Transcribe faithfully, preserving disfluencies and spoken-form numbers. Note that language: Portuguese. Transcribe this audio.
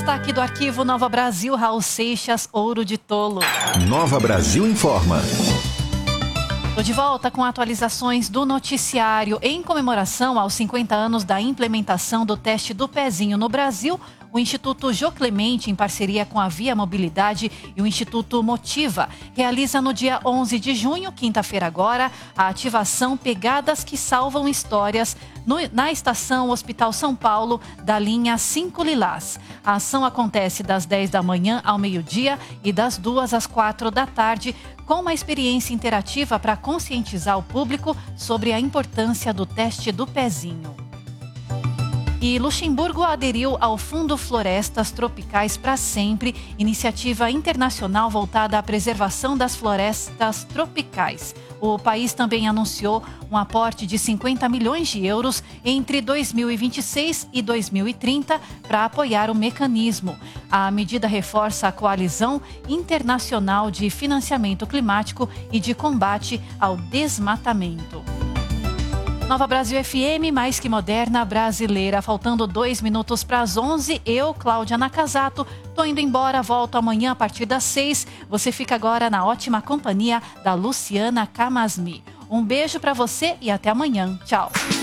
Destaque do arquivo Nova Brasil, Raul Seixas, Ouro de Tolo. Nova Brasil informa. Estou de volta com atualizações do noticiário. Em comemoração aos cinquenta anos da implementação do teste do pezinho no Brasil, o Instituto Jô Clemente, em parceria com a Via Mobilidade e o Instituto Motiva, realiza no dia onze de junho, quinta-feira agora, a ativação Pegadas que Salvam Histórias no, na estação Hospital São Paulo da linha cinco Lilás. A ação acontece das dez da manhã ao meio-dia e das duas às quatro da tarde, com uma experiência interativa para conscientizar o público sobre a importância do teste do pezinho. E Luxemburgo aderiu ao Fundo Florestas Tropicais para Sempre, iniciativa internacional voltada à preservação das florestas tropicais. O país também anunciou um aporte de cinquenta milhões de euros entre dois mil e vinte e seis e dois mil e trinta para apoiar o mecanismo. A medida reforça a coalizão internacional de financiamento climático e de combate ao desmatamento. Nova Brasil F M, mais que moderna, brasileira. Faltando dois minutos para as onze, eu, Cláudia Nakazato, tô indo embora, volto amanhã a partir das seis. Você fica agora na ótima companhia da Luciana Camasmi. Um beijo para você e até amanhã. Tchau.